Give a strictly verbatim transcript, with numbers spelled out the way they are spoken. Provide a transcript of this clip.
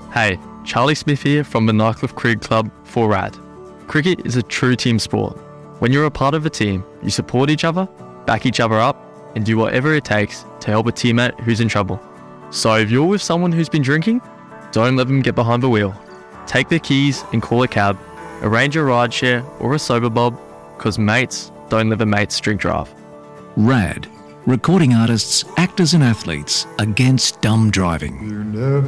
Hey, Charlie Smith here from the Nycliffe Cricket Club for RAD. Cricket is a true team sport. When you're a part of a team, you support each other, back each other up, and do whatever it takes to help a teammate who's in trouble. So if you're with someone who's been drinking, don't let them get behind the wheel. Take their keys and call a cab, arrange a ride share or a sober bob, because mates don't let their mates drink drive. RAD, recording artists, actors and athletes against dumb driving.